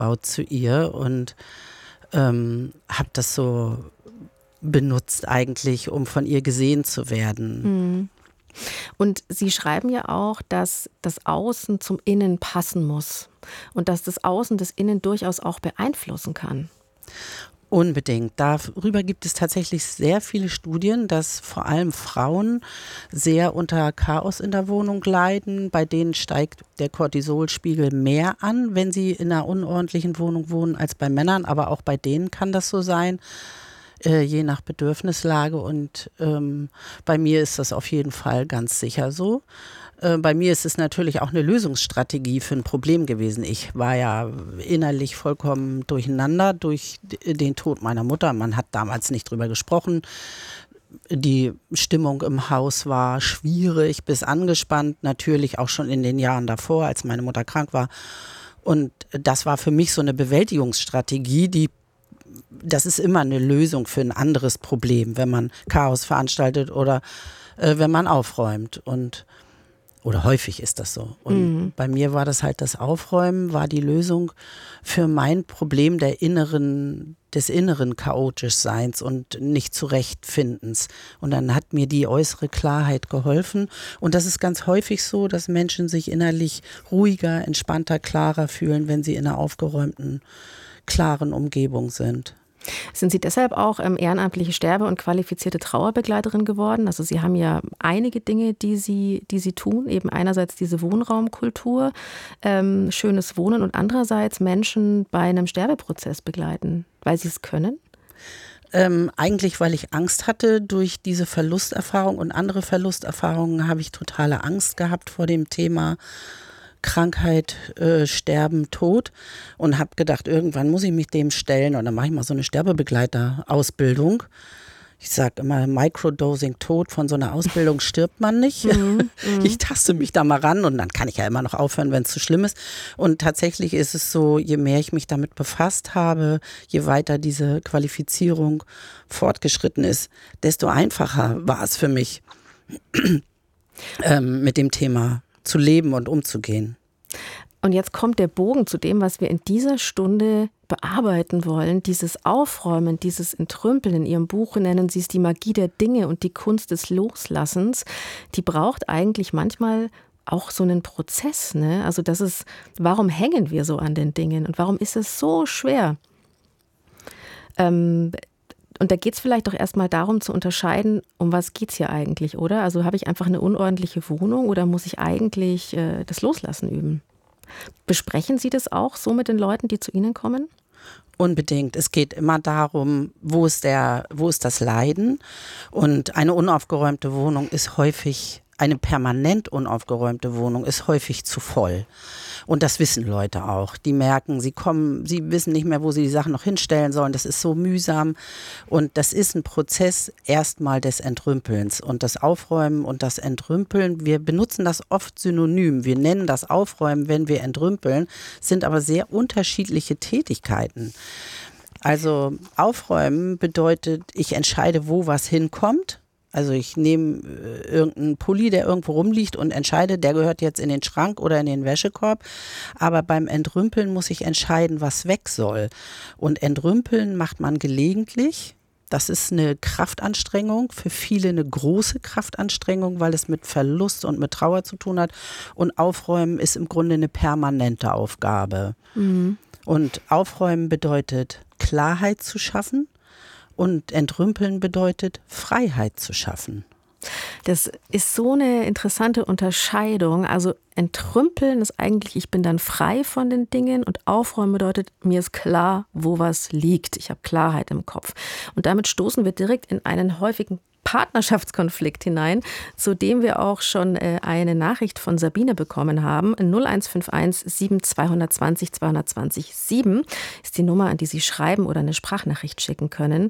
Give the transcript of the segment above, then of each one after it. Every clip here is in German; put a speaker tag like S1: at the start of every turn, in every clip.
S1: aufgebaut zu ihr und habe das so benutzt eigentlich, um von ihr gesehen zu werden.
S2: Und Sie schreiben ja auch, dass das Außen zum Innen passen muss und dass das Außen das Innen durchaus auch beeinflussen kann.
S1: Unbedingt. Darüber gibt es tatsächlich sehr viele Studien, dass vor allem Frauen sehr unter Chaos in der Wohnung leiden. Bei denen steigt der Cortisolspiegel mehr an, wenn sie in einer unordentlichen Wohnung wohnen, als bei Männern. Aber auch bei denen kann das so sein, je nach Bedürfnislage. Und bei mir ist das auf jeden Fall ganz sicher so. Bei mir ist es natürlich auch eine Lösungsstrategie für ein Problem gewesen. Ich war ja innerlich vollkommen durcheinander durch den Tod meiner Mutter. Man hat damals nicht drüber gesprochen. Die Stimmung im Haus war schwierig bis angespannt, natürlich auch schon in den Jahren davor, als meine Mutter krank war. Und das war für mich so eine Bewältigungsstrategie, das ist immer eine Lösung für ein anderes Problem, wenn man Chaos veranstaltet oder wenn man aufräumt. Oder häufig ist das so. Und bei mir war das halt das Aufräumen, war die Lösung für mein Problem des inneren Chaotischseins und nicht Zurechtfindens. Und dann hat mir die äußere Klarheit geholfen. Und das ist ganz häufig so, dass Menschen sich innerlich ruhiger, entspannter, klarer fühlen, wenn sie in einer aufgeräumten, klaren Umgebung sind.
S2: Sind Sie deshalb auch ehrenamtliche Sterbe- und qualifizierte Trauerbegleiterin geworden? Also Sie haben ja einige Dinge, die Sie tun. Eben einerseits diese Wohnraumkultur, schönes Wohnen und andererseits Menschen bei einem Sterbeprozess begleiten, weil Sie es können?
S1: Eigentlich, weil ich Angst hatte durch diese Verlusterfahrung und andere Verlusterfahrungen, habe ich totale Angst gehabt vor dem Thema Krankheit, Sterben, Tod und habe gedacht, irgendwann muss ich mich dem stellen und dann mache ich mal so eine Sterbebegleiter-Ausbildung. Ich sage immer, Microdosing Tod, von so einer Ausbildung stirbt man nicht. Ich taste mich da mal ran und dann kann ich ja immer noch aufhören, wenn es zu schlimm ist. Und tatsächlich ist es so, je mehr ich mich damit befasst habe, je weiter diese Qualifizierung fortgeschritten ist, desto einfacher war es für mich, mit dem Thema zu leben und umzugehen.
S2: Und jetzt kommt der Bogen zu dem, was wir in dieser Stunde bearbeiten wollen. Dieses Aufräumen, dieses Entrümpeln. In Ihrem Buch nennen Sie es die Magie der Dinge und die Kunst des Loslassens. Die braucht eigentlich manchmal auch so einen Prozess, ne? Also warum hängen wir so an den Dingen und warum ist es so schwer? Und da geht es vielleicht doch erstmal darum zu unterscheiden, um was geht es hier eigentlich, oder? Also habe ich einfach eine unordentliche Wohnung oder muss ich eigentlich das Loslassen üben? Besprechen Sie das auch so mit den Leuten, die zu Ihnen kommen?
S1: Unbedingt. Es geht immer darum, wo ist das Leiden? Und eine unaufgeräumte Wohnung ist häufig, eine permanent unaufgeräumte Wohnung ist häufig zu voll. Und das wissen Leute auch. Die merken, sie wissen nicht mehr, wo sie die Sachen noch hinstellen sollen. Das ist so mühsam. Und das ist ein Prozess erstmal des Entrümpelns. Und das Aufräumen und das Entrümpeln, wir benutzen das oft synonym. Wir nennen das Aufräumen, wenn wir entrümpeln, sind aber sehr unterschiedliche Tätigkeiten. Also Aufräumen bedeutet, ich entscheide, wo was hinkommt. Also ich nehme irgendeinen Pulli, der irgendwo rumliegt und entscheide, der gehört jetzt in den Schrank oder in den Wäschekorb. Aber beim Entrümpeln muss ich entscheiden, was weg soll. Und Entrümpeln macht man gelegentlich. Das ist eine Kraftanstrengung, für viele eine große Kraftanstrengung, weil es mit Verlust und mit Trauer zu tun hat. Und Aufräumen ist im Grunde eine permanente Aufgabe. Und Aufräumen bedeutet, Klarheit zu schaffen. Und Entrümpeln bedeutet, Freiheit zu schaffen.
S2: Das ist so eine interessante Unterscheidung. Also Entrümpeln ist eigentlich, ich bin dann frei von den Dingen und Aufräumen bedeutet, mir ist klar, wo was liegt. Ich habe Klarheit im Kopf. Und damit stoßen wir direkt in einen häufigen Partnerschaftskonflikt hinein, zu dem wir auch schon eine Nachricht von Sabine bekommen haben. 0151 7220 220 7 ist die Nummer, an die Sie schreiben oder eine Sprachnachricht schicken können.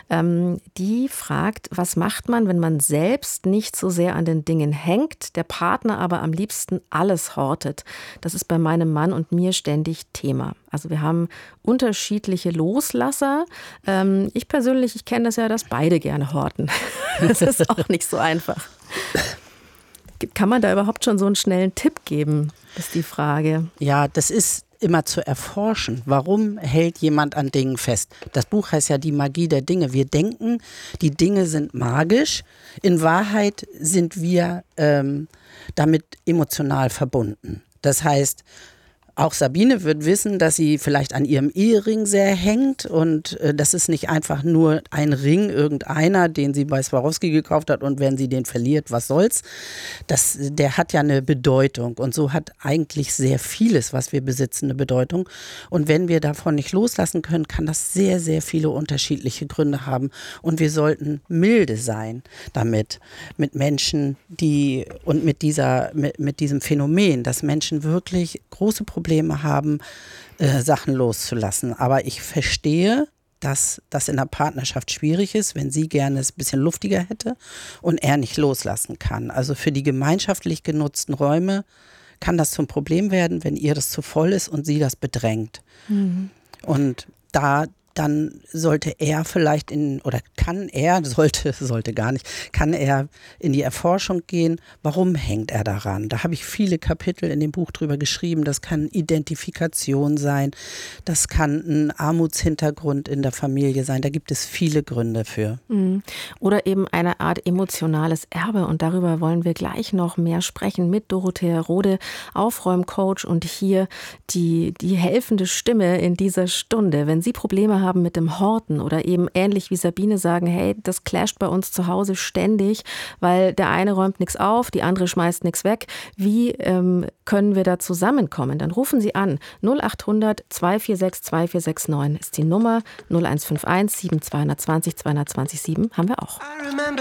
S2: Die fragt, was macht man, wenn man selbst nicht so sehr an den Dingen hängt, der Partner aber am liebsten alles hortet? Das ist bei meinem Mann und mir ständig Thema. Also wir haben unterschiedliche Loslasser. Ich persönlich, ich kenne das ja, dass beide gerne horten. Das ist auch nicht so einfach. Kann man da überhaupt schon so einen schnellen Tipp geben, ist die Frage.
S1: Ja, das ist immer zu erforschen. Warum hält jemand an Dingen fest? Das Buch heißt ja Die Magie der Dinge. Wir denken, die Dinge sind magisch. In Wahrheit sind wir damit emotional verbunden. Das heißt, auch Sabine wird wissen, dass sie vielleicht an ihrem Ehering sehr hängt und das ist nicht einfach nur ein Ring irgendeiner, den sie bei Swarovski gekauft hat und wenn sie den verliert, was soll's. Der hat ja eine Bedeutung und so hat eigentlich sehr vieles, was wir besitzen, eine Bedeutung. Und wenn wir davon nicht loslassen können, kann das sehr, sehr viele unterschiedliche Gründe haben und wir sollten milde sein damit, mit Menschen, mit diesem Phänomen, dass Menschen wirklich große Probleme haben, Sachen loszulassen. Aber ich verstehe, dass das in der Partnerschaft schwierig ist, wenn sie gerne es ein bisschen luftiger hätte und er nicht loslassen kann. Also für die gemeinschaftlich genutzten Räume kann das zum Problem werden, wenn ihr das zu voll ist und sie das bedrängt. Mhm. Und dann sollte er vielleicht kann er in die Erforschung gehen, warum hängt er daran? Da habe ich viele Kapitel in dem Buch drüber geschrieben. Das kann Identifikation sein, das kann ein Armutshintergrund in der Familie sein. Da gibt es viele Gründe für.
S2: Oder eben eine Art emotionales Erbe und darüber wollen wir gleich noch mehr sprechen mit Dorothea Rode, Aufräumcoach und hier die helfende Stimme in dieser Stunde. Wenn Sie Probleme haben mit dem Horten oder eben ähnlich wie Sabine sagen, hey, das clasht bei uns zu Hause ständig, weil der eine räumt nichts auf, die andere schmeißt nichts weg. Wie können wir da zusammenkommen? Dann rufen Sie an. 0800 246 2469 ist die Nummer. 0151 7220 227 haben wir auch.